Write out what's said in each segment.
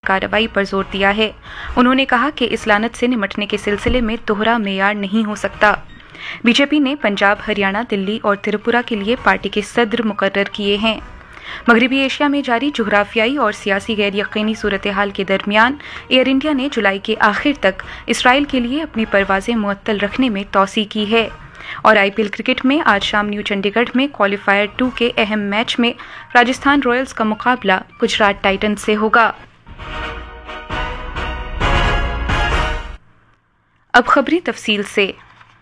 कार्रवाई पर जोर दिया है। उन्होंने कहा कि इस लानत से निपटने के सिलसिले में दोहरा मेयार नहीं हो सकता। बीजेपी ने पंजाब, हरियाणा, दिल्ली और त्रिपुरा के लिए पार्टी के सदर मुकर्रर किए हैं। मगरबी एशिया में जारी जुग्राफियाई और सियासी गैर यकीनी सूरत हाल के दरमियान एयर इंडिया ने जुलाई के आखिर तक इसराइल के लिए अपनी परवाजें मुअत्तल रखने में तौसी की है। और आईपीएल क्रिकेट में आज शाम न्यू चंडीगढ़ में क्वालीफायर 2 के अहम मैच में राजस्थान रॉयल्स का मुकाबला गुजरात टाइटंस से होगा। अब खबरें तफसील से।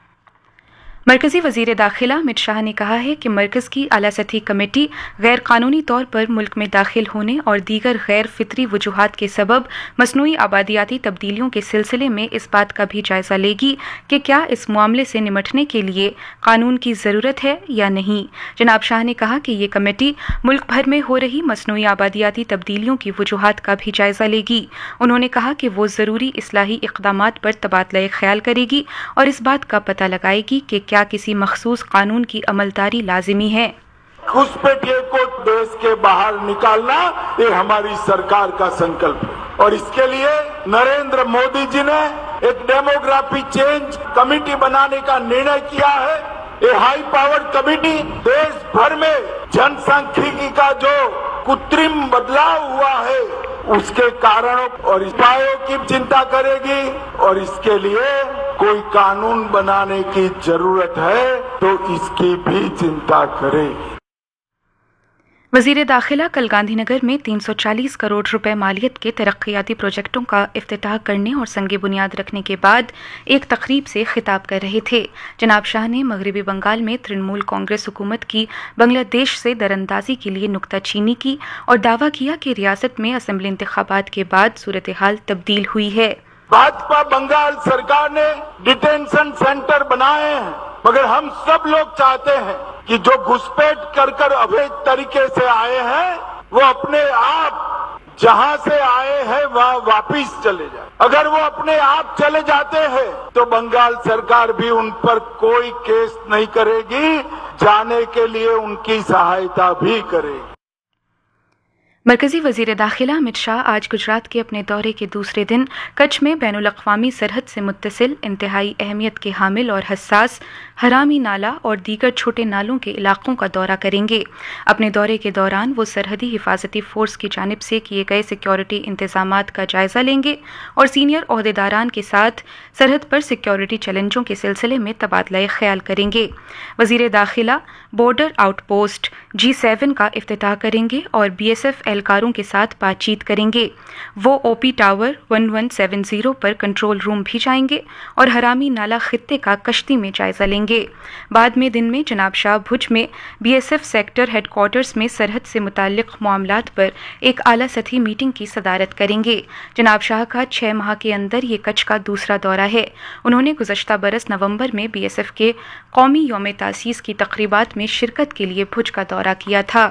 मरकजी वजीर दाखिला अमित शाह ने कहा है कि मरकज की आला सतही कमेटी गैर कानूनी तौर पर मुल्क में दाखिल होने और दीगर गैर फितरी वजूहात के सबब मसनूई आबादियाती तब्दीलियों के सिलसिले में इस बात का भी जायजा लेगी कि क्या इस मामले से निपटने के लिए कानून की ज़रूरत है या नहीं। जनाब शाह ने कहा कि ये कमेटी मुल्क भर में हो रही मसनूई आबादियाती तब्दीलियों की वजूहात का भी जायजा लेगी। उन्होंने कहा कि वो ज़रूरी इस्लाही इक़दामात पर तबादला ख्याल करेगी और इस बात का पता लगाएगी कि क्या किसी मखसूस कानून की अमलदारी लाजिमी है। घुसपैठियों को देश के बाहर निकालना ये हमारी सरकार का संकल्प है और इसके लिए नरेंद्र मोदी जी ने एक डेमोग्राफी चेंज कमेटी बनाने का निर्णय किया है। ये हाई पावर्ड कमेटी देश भर में जनसांख्यिकी का जो कृत्रिम बदलाव हुआ है उसके कारणों और उपायों की चिंता करेगी और इसके लिए कोई कानून बनाने की जरूरत है तो इसकी भी चिंता करेगी। वजीर दाखिला कल गांधीनगर में 340 करोड़ रुपए मालियत के तरक्याती प्रोजेक्टों का इफ्तिताह करने और संगे बुनियाद रखने के बाद एक तकरीब से खिताब कर रहे थे। जनाब शाह ने मगरबी बंगाल में तृणमूल कांग्रेस हुकूमत की बांग्लादेश से दरअंदाजी के लिए नुक्ताचीनी की और दावा किया कि रियासत में असेंबली इंतखाबात के बाद सूरत हाल तब्दील हुई है। भाजपा बंगाल सरकार ने डिटेंशन सेंटर बनाए हैं, मगर हम सब लोग चाहते हैं कि जो घुसपैठ कर अवैध तरीके से आए हैं वो अपने आप जहां से आए हैं वहां वापिस चले जाए। अगर वो अपने आप चले जाते हैं तो बंगाल सरकार भी उन पर कोई केस नहीं करेगी, जाने के लिए उनकी सहायता भी करेगी। मरकजी वजीर दाखिला अमित शाह आज गुजरात के अपने दौरे के दूसरे दिन कच्छ में बैनुल-अक़वामी सरहद से मुत्तसिल इंतहाई अहमियत के हामिल और हसास हरामी नाला और दीगर छोटे नालों के इलाकों का दौरा करेंगे। अपने दौरे के दौरान वो सरहदी हिफाजती फोर्स की जानिब से किए गए सिक्योरिटी इंतजामात का जायजा लेंगे और सीनियर ओहदेदारान के साथ सरहद पर सिक्योरिटी चैलेंजों के सिलसिले में तबादला ख्याल करेंगे। वजीर दाखिला बॉर्डर आउटपोस्ट G7 का इफ्तिताह करेंगे और BSF एहलकारों के साथ बातचीत करेंगे। वो OP टावर 1170 पर कंट्रोल रूम भी जाएंगे और हरामी नाला खित्ते का कश्ती में जायजा लेंगे। बाद में दिन में जनाब शाह भुज में BSF सेक्टर हेडक्वार्टर्स में सरहद से मुताल्लिक मामलात पर एक आला सतही मीटिंग की सदारत करेंगे। जनाब शाह का 6 माह के अंदर ये कच्छ का दूसरा दौरा है। उन्होंने गुज़श्ता बरस नवंबर में BSF के कौमी यौम तासीस की तकरीबात में शिरकत के लिए भुज का दौरा किया था।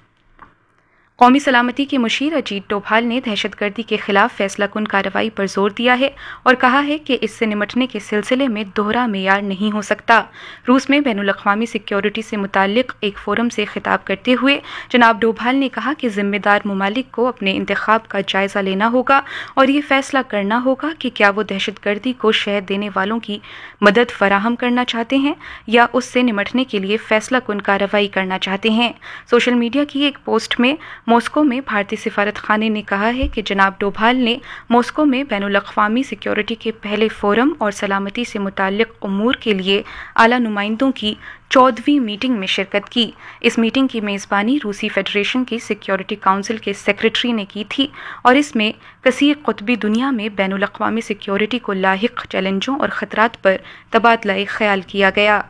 कौमी सलामती के मुशीर अजीत डोभाल ने दहशतगर्दी के खिलाफ फैसला कुन कार्रवाई पर जोर दिया है और कहा है कि इससे निपटने के सिलसिले में दोहरा मेयार नहीं हो सकता। रूस में बैनुल-अक़वामी सिक्योरिटी से मुताल्लिक एक फोरम से खिताब करते हुए जनाब डोभाल ने कहा कि जिम्मेदार मुमालिक को अपने इंतखाब का जायजा लेना होगा और ये फैसला करना होगा कि क्या वो दहशतगर्दी को शह देने वालों की मदद फराहम करना चाहते हैं या उससे निपटने के लिए फैसला कुन कार्रवाई करना चाहते हैं। सोशल मीडिया की एक पोस्ट में मॉस्को में भारतीय सिफारत खाने ने कहा है कि जनाब डोभाल ने मॉस्को में बैनुल-अक़वामी सिक्योरिटी के पहले फोरम और सलामती से मुताल्लिक उमूर के लिए आला नुमाइंदों की 14वीं मीटिंग में शिरकत की। इस मीटिंग की मेज़बानी रूसी फेडरेशन की सिक्योरिटी काउंसिल के सेक्रेटरी ने की थी और इसमें कसीर क़ुतबी दुनिया में बैनुल-अक़वामी सिक्योरिटी को लाहिक चैलेंजों और ख़तरात पर तबादला ख्याल किया गया।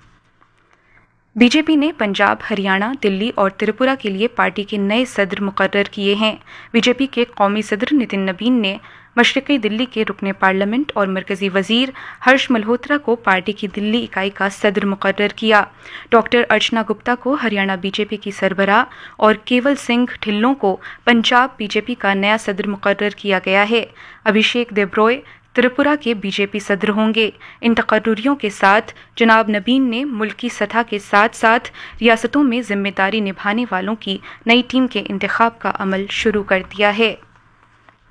बीजेपी ने पंजाब, हरियाणा, दिल्ली और त्रिपुरा के लिए पार्टी के नए सदर मुकर्रर किए हैं। बीजेपी के कौमी सदर नितिन नबीन ने मशरक़ी दिल्ली के रुकने पार्लियामेंट और मरकज़ी वज़ीर हर्ष मल्होत्रा को पार्टी की दिल्ली इकाई का सदर मुकर्रर किया। डॉक्टर अर्चना गुप्ता को हरियाणा बीजेपी की सरबराह और केवल सिंह ढिल्लों को पंजाब बीजेपी का नया सदर मुकर्रर किया गया है। अभिषेक देब्रॉय त्रिपुरा के बीजेपी सदर होंगे। इन तकर्रुरियों के साथ जनाब नबीन ने मुल्की सतह के साथ साथ रियासतों में जिम्मेदारी निभाने वालों की नई टीम के इंतखाब का अमल शुरू कर दिया है।